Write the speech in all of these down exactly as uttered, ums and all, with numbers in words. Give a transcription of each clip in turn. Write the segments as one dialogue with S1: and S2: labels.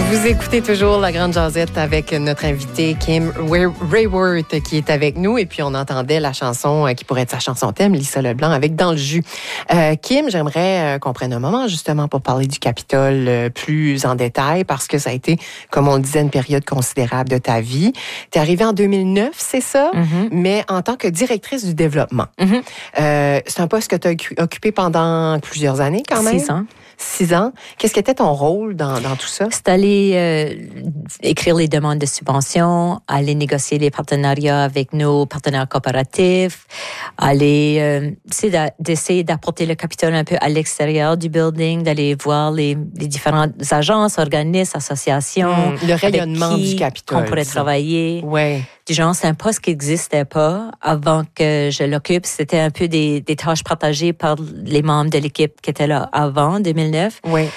S1: Vous écoutez toujours La Grande Jazette avec notre invité Kim Raworth qui est avec nous. Et puis, on entendait la chanson qui pourrait être sa chanson thème, Lisa Leblanc, avec Dans le jus. Euh, Kim, j'aimerais qu'on prenne un moment justement pour parler du Capitole plus en détail parce que ça a été, comme on le disait, une période considérable de ta vie. Tu es arrivée en deux mille neuf, c'est ça? Mm-hmm. Mais en tant que directrice du développement. Mm-hmm. Euh, c'est un poste que tu as occupé pendant plusieurs années quand même?
S2: Six ans.
S1: Six ans. Qu'est-ce qu'était ton rôle dans, dans tout ça?
S2: C'est aller euh, écrire les demandes de subventions, aller négocier les partenariats avec nos partenaires coopératifs, aller euh, d'essayer d'apporter le Capitole un peu à l'extérieur du building, d'aller voir les, les différentes agences, organismes, associations.
S1: Mmh, le rayonnement du Capitole.
S2: On pourrait ça. travailler.
S1: Ouais.
S2: Du genre, c'est un poste qui n'existait pas avant que je l'occupe. C'était un peu des, des tâches partagées par les membres de l'équipe qui étaient là avant deux mille neuf.
S1: Oui.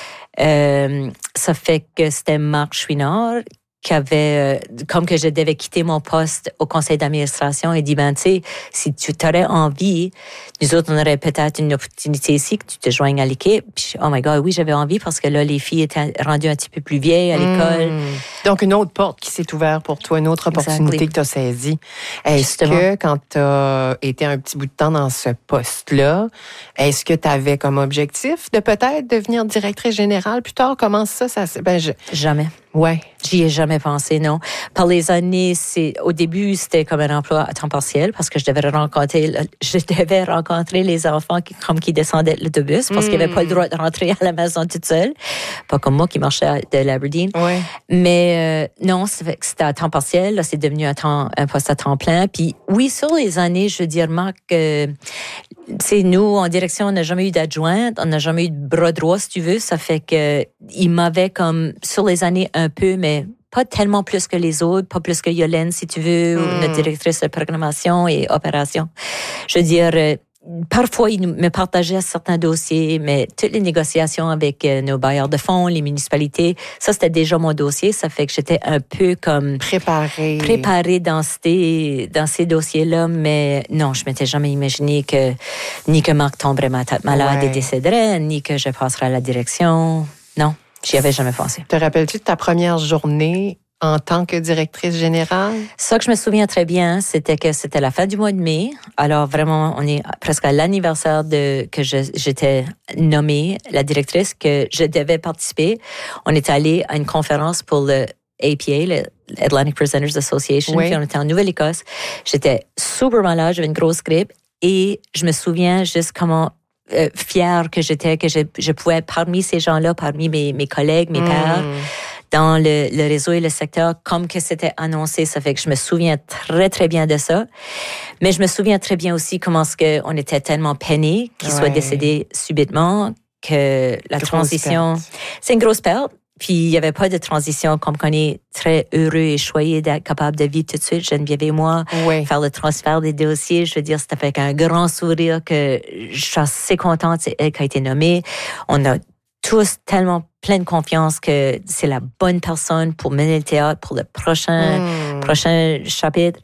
S2: Euh, ça fait que c'était Marc Chouinard qui avait, euh, comme que je devais quitter mon poste au conseil d'administration et dit, ben, tu sais, si tu t'aurais envie, nous autres, on aurait peut-être une opportunité ici que tu te joignes à l'équipe. Puis, oh my God, oui, j'avais envie parce que là, les filles étaient rendues un petit peu plus vieilles à l'école.
S1: Mmh. Donc, une autre porte qui s'est ouverte pour toi, une autre opportunité exactly. que tu as saisie. Est-ce Justement. que quand tu as été un petit bout de temps dans ce poste-là, est-ce que tu avais comme objectif de peut-être devenir directrice générale plus tard? Comment ça, ça ben, je...
S2: Jamais.
S1: Ouais.
S2: J'y ai jamais pensé, non. Par les années, c'est, au début, c'était comme un emploi à temps partiel parce que je devais rencontrer, je devais rencontrer les enfants qui, comme qui descendaient de l'autobus parce mmh. qu'ils n'avaient pas le droit de rentrer à la maison toute seule. Pas comme moi qui marchais de l'Aberdeen.
S1: Ouais.
S2: Mais, euh, non, c'était à temps partiel. Là, c'est devenu un, temps, un poste à temps plein. Puis, oui, sur les années, je veux dire, Marc, euh, c'est nous, en direction, on n'a jamais eu d'adjointe, on n'a jamais eu de bras droit, si tu veux. Ça fait que, il m'avait comme, sur les années, un peu, mais pas tellement plus que les autres, pas plus que Yolène, si tu veux, mm. ou notre directrice de programmation et opération. Je veux dire, euh, parfois, il me partageait certains dossiers, mais toutes les négociations avec euh, nos bailleurs de fonds, les municipalités, ça, c'était déjà mon dossier. Ça fait que j'étais un peu comme...
S1: Préparée.
S2: Préparée dans ces, dans ces dossiers-là, mais non, je m'étais jamais imaginé que ni que Marc tomberait malade ouais. et décéderait, ni que je passerais à la direction. Non. J'y avais jamais pensé.
S1: Te rappelles-tu de ta première journée en tant que directrice générale?
S2: Ça que je me souviens très bien, c'était que c'était la fin du mois de mai. Alors vraiment, on est presque à l'anniversaire de que je, j'étais nommée la directrice, que je devais participer. On est allé à une conférence pour le A P A, le Atlantic Presenters Association, oui. Puis on était en Nouvelle-Écosse. J'étais super malade, j'avais une grosse grippe et je me souviens juste comment Euh, fière que j'étais, que je, je pouvais, parmi ces gens-là, parmi mes, mes collègues, mes mmh. pairs, dans le, le réseau et le secteur, comme que c'était annoncé. Ça fait que je me souviens très, très bien de ça. Mais je me souviens très bien aussi comment est-ce qu'on était tellement peinés qu'il ouais. soit décédé subitement, que la grosse transition... Perte. C'est une grosse perte. Puis, il n'y avait pas de transition comme qu'on est très heureux et choyé d'être capable de vivre tout de suite, Geneviève et moi, oui. faire le transfert des dossiers. Je veux dire, c'était avec un grand sourire que je suis assez contente, c'est elle qui a été nommée. On a tous tellement plein de confiance que c'est la bonne personne pour mener le théâtre pour le prochain, mm. prochain chapitre.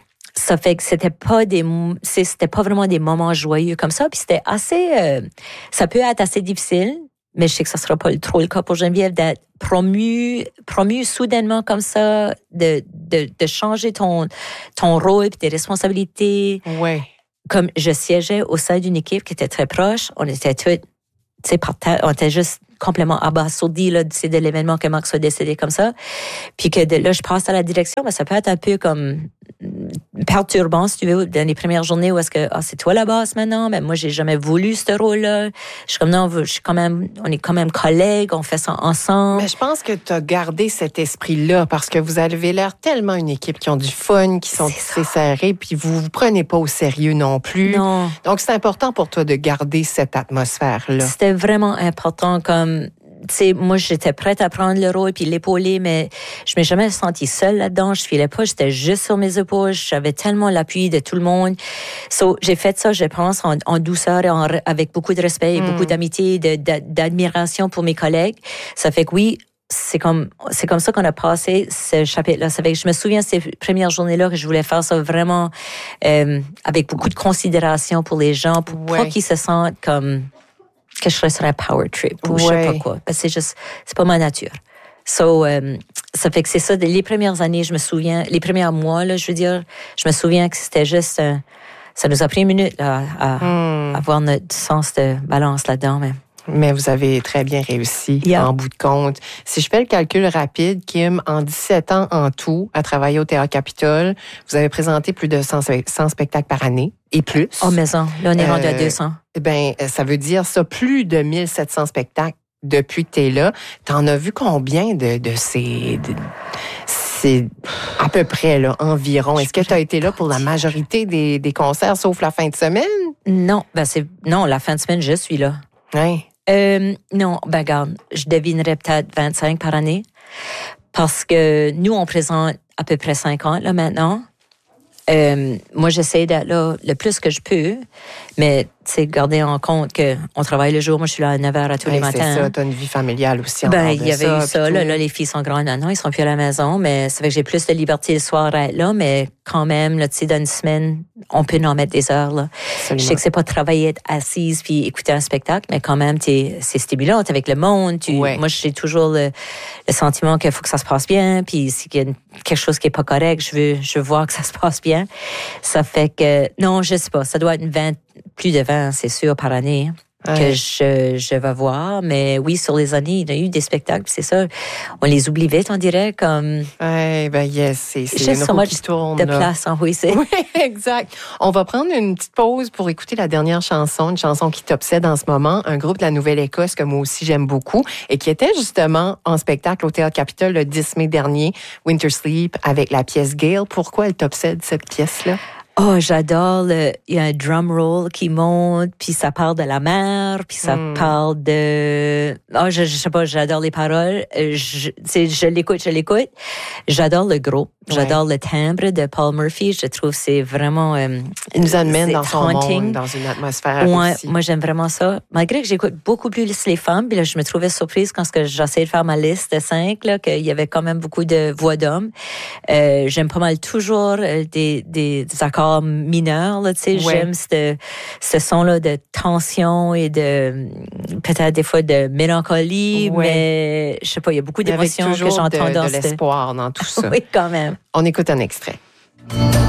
S2: Ça fait que c'était pas des, c'était pas vraiment des moments joyeux comme ça. Puis c'était assez, euh, ça peut être assez difficile. Mais je sais que ça sera pas trop le cas pour Geneviève d'être promue, promue soudainement comme ça, de, de, de changer ton, ton rôle et tes responsabilités.
S1: Ouais.
S2: Comme je siégeais au sein d'une équipe qui était très proche, on était tous, tu sais, par terre, on était juste complètement abasourdis, là, c'est de l'événement que Marc soit décédé comme ça. Puis que de là, je passe à la direction, mais ça peut être un peu comme perturbant, si tu veux, dans les premières journées où est-ce que, ah, c'est toi la boss maintenant, mais moi, j'ai jamais voulu ce rôle-là. Je suis comme, non, je suis quand même, on est quand même collègues, on fait ça ensemble.
S1: Mais je pense que tu as gardé cet esprit-là parce que vous avez l'air tellement une équipe qui ont du fun, qui sont tissés serrés, puis vous vous prenez pas au sérieux non plus.
S2: Non.
S1: Donc, c'est important pour toi de garder cette atmosphère-là.
S2: C'était vraiment important comme, tu sais, moi, j'étais prête à prendre le rôle puis l'épauler, mais je m'ai jamais sentie seule là-dedans. Je filais pas, j'étais juste sur mes épaules. J'avais tellement l'appui de tout le monde. So, j'ai fait ça, je pense, en, en douceur et en, avec beaucoup de respect et mm. beaucoup d'amitié, de, de, d'admiration pour mes collègues. Ça fait que oui, c'est comme, c'est comme ça qu'on a passé ce chapitre-là. Ça fait que je me souviens de ces premières journées-là que je voulais faire ça vraiment euh, avec beaucoup de considération pour les gens, pour ouais. pas qu'ils se sentent comme que je serais sur un power trip ou ouais. je sais pas quoi. Parce que c'est juste, c'est pas ma nature. So, euh, ça fait que c'est ça. Les premières années, je me souviens, les premiers mois, là, je veux dire, je me souviens que c'était juste, euh, ça nous a pris une minute là, à, hmm. à avoir notre sens de balance là-dedans. Mais,
S1: mais vous avez très bien réussi yeah. en bout de compte. Si je fais le calcul rapide, Kim, en dix-sept ans en tout, à travailler au Théâtre Capitole, vous avez présenté plus de cent, cent spectacles par année et plus.
S2: Oh, maison. Là, on est euh, rendu à deux cents.
S1: Ben, ça veut dire ça, plus de mille sept cents spectacles. Depuis que tu es là, t'en as vu combien de, de ces... De, c'est à peu près, là, environ. Est-ce que tu as été là pour la majorité des, des concerts, sauf la fin de semaine?
S2: Non, ben c'est non, la fin de semaine, je suis là.
S1: Oui.
S2: Euh, non, ben regarde, je devinerais peut-être vingt-cinq par année. Parce que nous, on présente à peu près cinquante, là, maintenant. Euh, moi, j'essaie d'être là le plus que je peux, mais c'est garder en compte qu'on travaille le jour. Moi, je suis là à neuf heures à tous
S1: hey,
S2: les matins.
S1: C'est ça, tu as une vie familiale aussi.
S2: Ben, il y avait ça, eu ça. Là, là, les filles sont grandes maintenant, ils sont plus à la maison, mais ça fait que j'ai plus de liberté le soir à être là, mais quand même, là, tu sais, dans une semaine, on peut en mettre des heures, là. Absolument. Je sais que c'est pas de travailler, être assise puis écouter un spectacle, mais quand même, t'es, c'est stimulant, t'es avec le monde. Tu, ouais. Moi, j'ai toujours le, le sentiment qu'il faut que ça se passe bien, puis s'il y a quelque chose qui est pas correct, je veux, je veux voir que ça se passe bien. Ça fait que, non, je sais pas, ça doit être une vingt, plus de vingt, c'est sûr, par année. Ouais. Que je, je vais voir. Mais oui, sur les années, il y a eu des spectacles, c'est ça. On les oublie vite, on dirait, comme...
S1: Oui, ben yes, c'est, c'est
S2: juste
S1: une roue
S2: qui
S1: tourne.
S2: de place, hein, oui, c'est...
S1: Oui, exact. On va prendre une petite pause pour écouter la dernière chanson, une chanson qui t'obsède en ce moment, un groupe de la Nouvelle-Écosse que moi aussi j'aime beaucoup et qui était justement en spectacle au Théâtre Capitole le dix mai dernier, Winter Sleep, avec la pièce Gale. Pourquoi elle t'obsède, cette pièce-là?
S2: Oh, j'adore le, il y a un drum roll qui monte, puis ça parle de la mer, puis ça mm. parle de, oh, je, je sais pas, j'adore les paroles, je, c'est, je l'écoute, je l'écoute. J'adore le groupe, j'adore ouais. le timbre de Paul Murphy, je trouve que c'est vraiment, euh,
S1: il nous amène dans son
S2: haunting.
S1: monde, dans une atmosphère
S2: ouais,
S1: aussi.
S2: Moi, j'aime vraiment ça. Malgré que j'écoute beaucoup plus les femmes, puis là, je me trouvais surprise quand j'essayais de faire ma liste de cinq, là, qu'il y avait quand même beaucoup de voix d'hommes. Euh, j'aime pas mal toujours des, des, des accords mineur, là, tu sais, ouais. J'aime ce, ce son-là de tension et de, peut-être des fois de mélancolie, ouais. Mais je sais pas, il y a beaucoup d'émotions que j'entends
S1: de,
S2: dans
S1: de l'espoir dans tout ça.
S2: Oui, quand même.
S1: On écoute un extrait.